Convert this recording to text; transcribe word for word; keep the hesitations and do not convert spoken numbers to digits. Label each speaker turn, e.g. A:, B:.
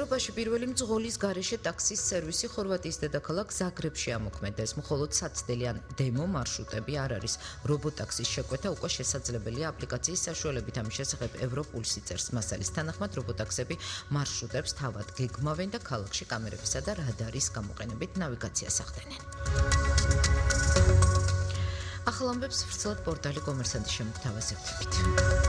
A: ევროპაში პირველი მძღოლის გარეშე ტაქსის სერვისი ხორვატიის დედაქალაქ ზაგრებში ამოქმედეს. მხოლოდ საცდელი ან დემო მარშრუტები არ არის. რობოტაქსის შეკვეთა უკვე შესაძლებელია აპლიკაციის საშუალებით. ამის შესახებ ევროპულსი წერს. მასალის თანახმად რობოტაქსები მარშრუტებს თავად გეგმავენ და ქალაქში კამერებისა და რადარის გამოყენებით ნავიგაციას ახდენენ. ახალ ამბებს ვრცელად პორტალი კომერსანტის შემოგვთავაზებდებით.